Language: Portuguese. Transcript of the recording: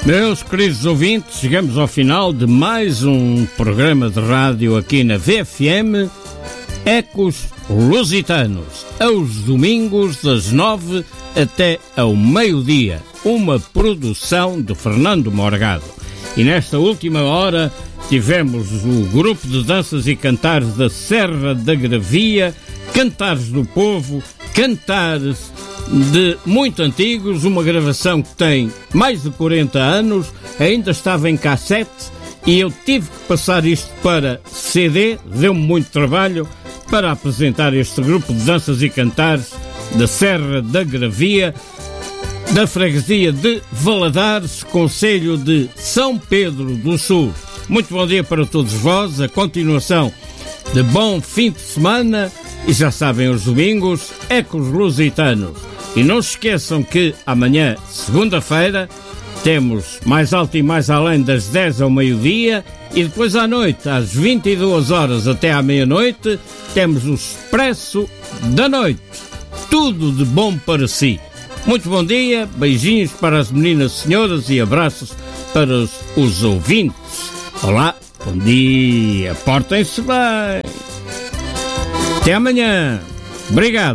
Meus queridos ouvintes, chegamos ao final de mais um programa de rádio aqui na VFM, Ecos Lusitanos, aos domingos das 9 até ao meio-dia, uma produção de Fernando Morgado. E nesta última hora tivemos o grupo de danças e cantares da Serra da Gravia, Cantares do Povo, cantares de muito antigos, uma gravação que tem mais de 40 anos, ainda estava em cassete e eu tive que passar isto para CD, deu-me muito trabalho para apresentar este grupo de danças e cantares da Serra da Gravia, da freguesia de Valadares, concelho de São Pedro do Sul. Muito bom dia para todos vós, a continuação de bom fim de semana e já sabem, os domingos, Ecos Lusitanos. E não se esqueçam que amanhã, segunda-feira, temos Mais Alto e Mais Além das 10 ao meio-dia e depois à noite, às 22 horas até à meia-noite, temos o Expresso da Noite. Tudo de bom para si. Muito bom dia, beijinhos para as meninas senhoras e abraços para os ouvintes. Olá, bom dia, portem-se bem. Até amanhã. Obrigado.